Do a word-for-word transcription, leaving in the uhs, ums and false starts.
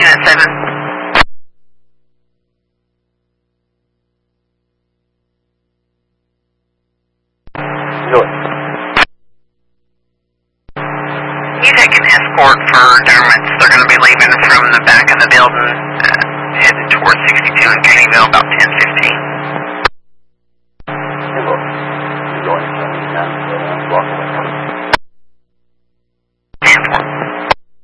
at seven. North. You take an escort for Dermotts. They're going to be leaving from the back of the building, uh, heading towards sixty-two in Kennyville, about ten